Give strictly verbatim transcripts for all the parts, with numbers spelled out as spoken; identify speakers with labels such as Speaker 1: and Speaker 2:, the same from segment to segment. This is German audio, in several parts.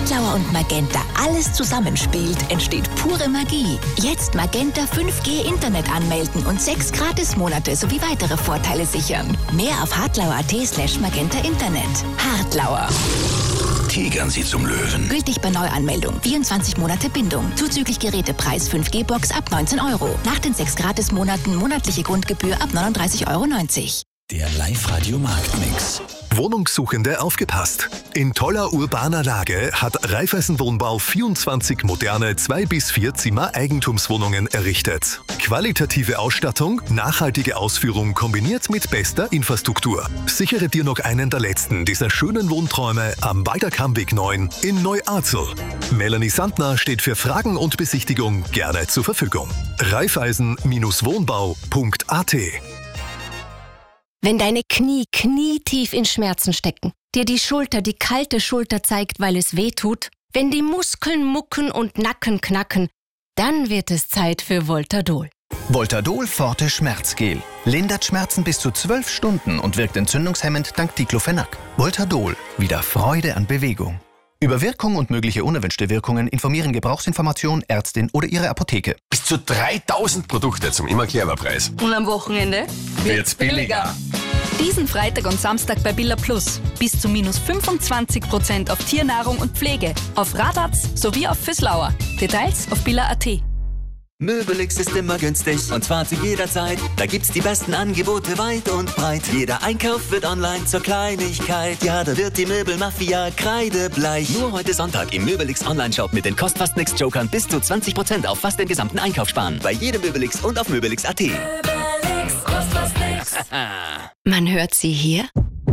Speaker 1: Hartlauer und Magenta alles zusammenspielt, entsteht pure Magie. Jetzt Magenta fünf G Internet anmelden und sechs Gratismonate sowie weitere Vorteile sichern. Mehr auf hartlauer.at slash Magenta Internet. Hartlauer.
Speaker 2: Tigern Sie zum Löwen.
Speaker 1: Gültig bei Neuanmeldung. vierundzwanzig Monate Bindung. Zuzüglich Gerätepreis fünf G Box ab neunzehn Euro. Nach den sechs Gratismonaten monatliche Grundgebühr ab neununddreißig Euro neunzig.
Speaker 2: Der Live-Radio-Marktmix.
Speaker 3: Wohnungssuchende aufgepasst. In toller urbaner Lage hat Raiffeisen Wohnbau vierundzwanzig moderne zwei bis vier Zimmer Eigentumswohnungen errichtet. Qualitative Ausstattung, nachhaltige Ausführung kombiniert mit bester Infrastruktur. Sichere dir noch einen der letzten dieser schönen Wohnträume am Walter-Kammweg neun in Neu-Arzel. Melanie Sandner steht für Fragen und Besichtigung gerne zur Verfügung. Raiffeisen Wohnbau punkt a t.
Speaker 4: Wenn deine Knie knietief in Schmerzen stecken, dir die Schulter die kalte Schulter zeigt, weil es weh tut, wenn die Muskeln mucken und Nacken knacken, dann wird es Zeit für Voltadol.
Speaker 5: Voltadol Forte Schmerzgel. Lindert Schmerzen bis zu zwölf Stunden und wirkt entzündungshemmend dank Diclofenac. Voltadol. Wieder Freude an Bewegung. Über Wirkung und mögliche unerwünschte Wirkungen informieren Gebrauchsinformation, Ärztin oder Ihre Apotheke.
Speaker 6: Bis zu dreitausend Produkte zum immer clever Preis.
Speaker 7: Und am Wochenende
Speaker 6: wird's billiger.
Speaker 7: Diesen Freitag und Samstag bei Billa Plus. Bis zu minus fünfundzwanzig Prozent auf Tiernahrung und Pflege. Auf Radatz sowie auf Füßlauer. Details auf billa punkt a t.
Speaker 8: Möbelix ist immer günstig und zwar zu jeder Zeit. Da gibt's die besten Angebote weit und breit. Jeder Einkauf wird online zur Kleinigkeit. Ja, da wird die Möbelmafia kreidebleich. Nur heute Sonntag im Möbelix Online-Shop mit den Kost-Fast-Nix-Jokern bis zu zwanzig Prozent auf fast den gesamten Einkauf sparen. Bei jedem Möbelix und auf möbelix punkt a t. Möbelix, Kost fast nix.
Speaker 4: Man hört sie hier,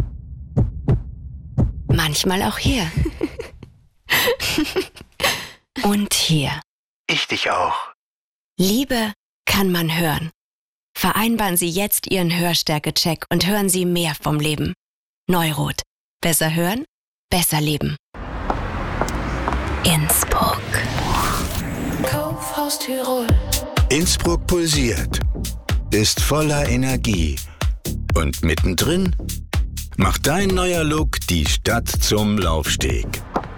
Speaker 4: manchmal auch hier und hier.
Speaker 2: Ich dich auch.
Speaker 4: Liebe kann man hören. Vereinbaren Sie jetzt Ihren Hörstärke-Check und hören Sie mehr vom Leben. Neurot. Besser hören, besser leben. Innsbruck.
Speaker 9: Kaufhaus Tirol.
Speaker 2: Innsbruck pulsiert, ist voller Energie. Und mittendrin macht dein neuer Look die Stadt zum Laufsteg.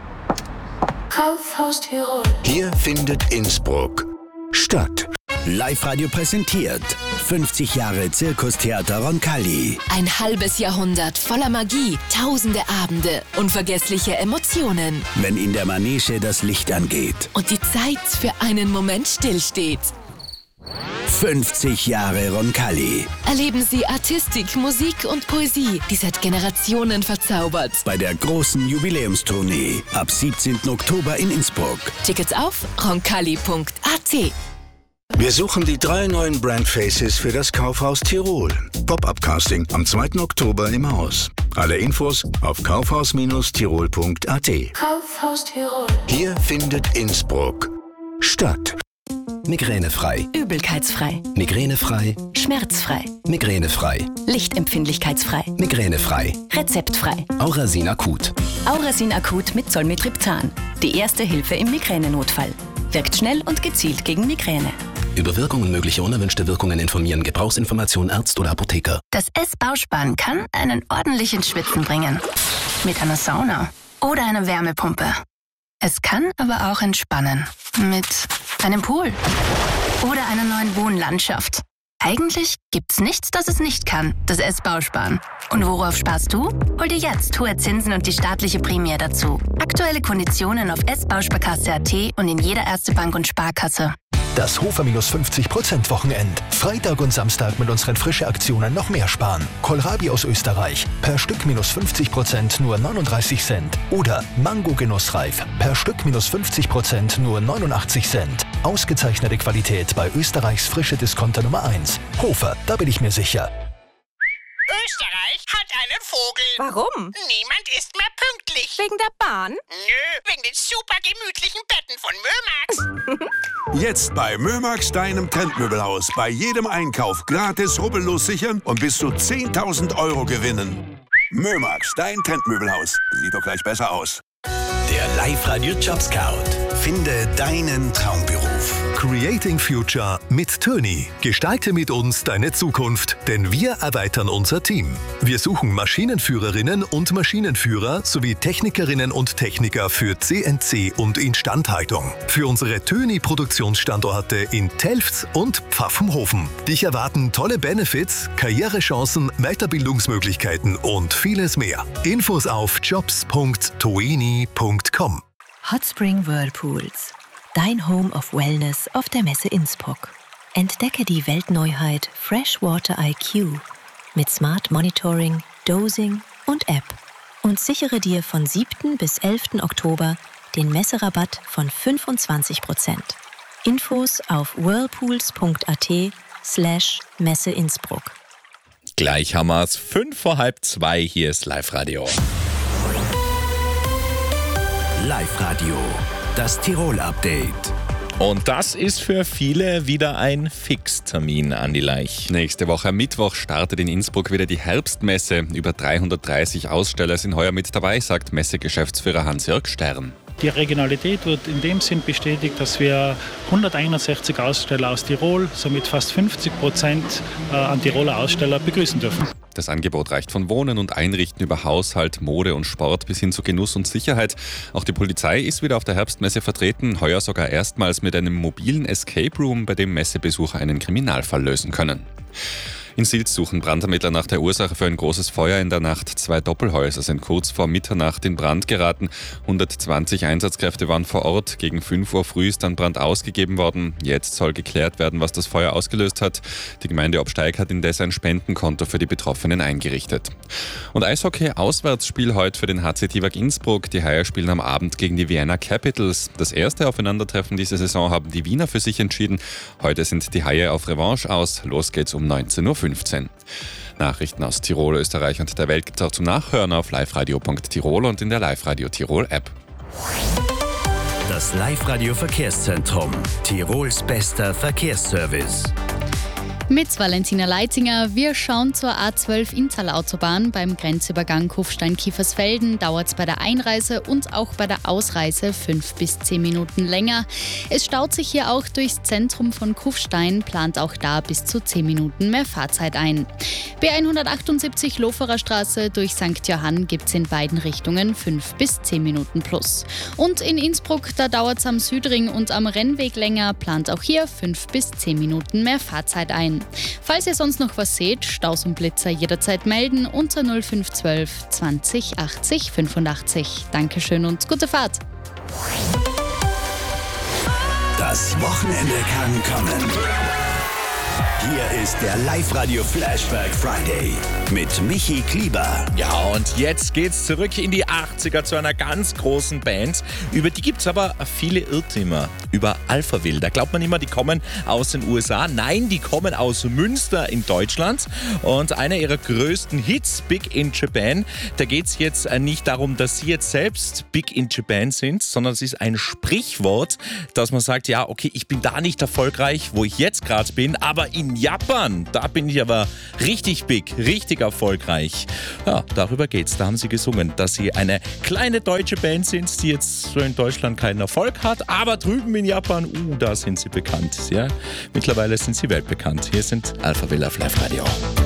Speaker 9: Kaufhaus Tirol.
Speaker 2: Hier findet Innsbruck statt. Live-Radio präsentiert fünfzig Jahre Zirkustheater Roncalli.
Speaker 10: Ein halbes Jahrhundert voller Magie, tausende Abende, unvergessliche Emotionen.
Speaker 2: Wenn in der Manege das Licht angeht.
Speaker 10: Und die Zeit für einen Moment stillsteht.
Speaker 2: fünfzig Jahre Roncalli.
Speaker 10: Erleben Sie Artistik, Musik und Poesie, die seit Generationen verzaubert.
Speaker 2: Bei der großen Jubiläumstournee ab siebzehnten Oktober in Innsbruck.
Speaker 10: Tickets auf roncalli punkt a t.
Speaker 2: Wir suchen die drei neuen Brandfaces für das Kaufhaus Tirol. Pop-up-Casting am zweiten Oktober im Haus. Alle Infos auf kaufhaus Tirol punkt a t.
Speaker 9: Kaufhaus Tirol.
Speaker 2: Hier findet Innsbruck statt.
Speaker 11: Migränefrei.
Speaker 10: Übelkeitsfrei.
Speaker 11: Migränefrei.
Speaker 10: Schmerzfrei.
Speaker 11: Migränefrei.
Speaker 10: Lichtempfindlichkeitsfrei.
Speaker 11: Migränefrei.
Speaker 10: Rezeptfrei.
Speaker 11: Aurasin Akut.
Speaker 10: Aurasin Akut mit Zolmitriptan. Die erste Hilfe im Migränenotfall. Wirkt schnell und gezielt gegen Migräne.
Speaker 11: Über Wirkung und mögliche unerwünschte Wirkungen informieren Gebrauchsinformation Arzt oder Apotheker.
Speaker 4: Das S-Bausparen kann einen ordentlichen Schwitzen bringen. Mit einer Sauna oder einer Wärmepumpe. Es kann aber auch entspannen. Mit einem Pool oder einer neuen Wohnlandschaft. Eigentlich gibt's nichts, das es nicht kann, das S-Bausparen. Und worauf sparst du? Hol dir jetzt hohe Zinsen und die staatliche Prämie dazu. Aktuelle Konditionen auf s bausparkasse punkt a t und in jeder Ärztebank und Sparkasse.
Speaker 12: Das Hofer minus fünfzig Prozent Wochenend. Freitag und Samstag mit unseren frische Aktionen noch mehr sparen. Kohlrabi aus Österreich. Per Stück minus fünfzig Prozent nur neununddreißig Cent. Oder Mango Genussreif. Per Stück minus fünfzig Prozent nur neunundachtzig Cent. Ausgezeichnete Qualität bei Österreichs frische Discounter Nummer eins. Hofer, da bin ich mir sicher.
Speaker 13: Österreich hat einen Vogel.
Speaker 14: Warum?
Speaker 13: Niemand ist mehr pünktlich.
Speaker 14: Wegen der Bahn?
Speaker 13: Nö, wegen den super gemütlichen Betten von Mömax.
Speaker 15: Jetzt bei Mömax, deinem Trendmöbelhaus. Bei jedem Einkauf gratis rubbellos sichern und bis zu zehntausend Euro gewinnen. Mömax, dein Trendmöbelhaus. Sieht doch gleich besser aus.
Speaker 2: Der Live-Radio Job Scout. Finde deinen Traumberuf.
Speaker 3: Creating Future mit Töni. Gestalte mit uns deine Zukunft, denn wir erweitern unser Team. Wir suchen Maschinenführerinnen und Maschinenführer sowie Technikerinnen und Techniker für C N C und Instandhaltung. Für unsere Töni-Produktionsstandorte in Telfs und Pfaffenhofen. Dich erwarten tolle Benefits, Karrierechancen, Weiterbildungsmöglichkeiten und vieles mehr. Infos auf jobs punkt toini punkt com.
Speaker 9: Hot Spring Whirlpools. Dein Home of Wellness auf der Messe Innsbruck. Entdecke die Weltneuheit Freshwater I Q mit Smart Monitoring, Dosing und App und sichere dir von siebten bis elften Oktober den Messerabatt von fünfundzwanzig Prozent. Infos auf whirlpools.at slash Messe Innsbruck.
Speaker 14: Gleich haben wir es. Fünf vor halb zwei. Hier ist Live-Radio.
Speaker 16: Live-Radio. Das Tirol-Update.
Speaker 14: Und das ist für viele wieder ein Fixtermin, Andi Leich.
Speaker 17: Nächste Woche Mittwoch startet in Innsbruck wieder die Herbstmesse. Über dreihundertdreißig Aussteller sind heuer mit dabei, sagt Messegeschäftsführer Hans-Jörg Stern.
Speaker 18: Die Regionalität wird in dem Sinn bestätigt, dass wir hunderteinundsechzig Aussteller aus Tirol, somit fast fünfzig Prozent an Tiroler Aussteller begrüßen dürfen.
Speaker 17: Das Angebot reicht von Wohnen und Einrichten über Haushalt, Mode und Sport bis hin zu Genuss und Sicherheit. Auch die Polizei ist wieder auf der Herbstmesse vertreten, heuer sogar erstmals mit einem mobilen Escape Room, bei dem Messebesucher einen Kriminalfall lösen können. In Silz suchen Brandermittler nach der Ursache für ein großes Feuer in der Nacht. Zwei Doppelhäuser sind kurz vor Mitternacht in Brand geraten. hundertzwanzig Einsatzkräfte waren vor Ort. Gegen fünf Uhr früh ist dann Brand ausgegeben worden. Jetzt soll geklärt werden, was das Feuer ausgelöst hat. Die Gemeinde Obsteig hat indes ein Spendenkonto für die Betroffenen eingerichtet. Und Eishockey-Auswärtsspiel heute für den H C Tivak Innsbruck. Die Haie spielen am Abend gegen die Vienna Capitals. Das erste Aufeinandertreffen diese Saison haben die Wiener für sich entschieden. Heute sind die Haie auf Revanche aus. Los geht's um neunzehn Uhr fünfzehn. Nachrichten aus Tirol, Österreich und der Welt gibt es auch zum Nachhören auf liveradio punkt tirol und in der Live-Radio Tirol App.
Speaker 16: Das Live-Radio Verkehrszentrum. Tirols bester Verkehrsservice.
Speaker 19: Mit Valentina Leitzinger. Wir schauen zur A zwölf Inntal-Autobahn. Beim Grenzübergang Kufstein-Kiefersfelden dauert es bei der Einreise und auch bei der Ausreise fünf bis zehn Minuten länger. Es staut sich hier auch durchs Zentrum von Kufstein, plant auch da bis zu zehn Minuten mehr Fahrzeit ein. B hundertachtundsiebzig Loferer Straße durch Sankt Johann gibt es in beiden Richtungen fünf bis zehn Minuten plus. Und in Innsbruck, da dauert es am Südring und am Rennweg länger, plant auch hier fünf bis zehn Minuten mehr Fahrzeit ein. Falls ihr sonst noch was seht, Staus und Blitzer jederzeit melden unter null fünf eins zwei zwanzig achtzig fünfundachtzig. Dankeschön und gute Fahrt.
Speaker 16: Das Wochenende kann kommen. Hier ist der Live-Radio Flashback Friday mit Michi Klieber.
Speaker 14: Ja, und jetzt geht's zurück in die achtziger zu einer ganz großen Band. Über die gibt's aber viele Irrtümer. Über Alphaville. Da glaubt man immer, die kommen aus den U S A. Nein, die kommen aus Münster in Deutschland. Und einer ihrer größten Hits, Big in Japan, da geht's jetzt nicht darum, dass sie jetzt selbst Big in Japan sind, sondern es ist ein Sprichwort, dass man sagt, ja, okay, ich bin da nicht erfolgreich, wo ich jetzt gerade bin, aber in Japan, da bin ich aber richtig big, richtig erfolgreich. Ja, darüber geht's. Da haben sie gesungen, dass sie eine kleine deutsche Band sind, die jetzt so in Deutschland keinen Erfolg hat, aber drüben in Japan, uh, da sind sie bekannt. Ja? Mittlerweile sind sie weltbekannt. Hier sind Alphaville auf Live Radio.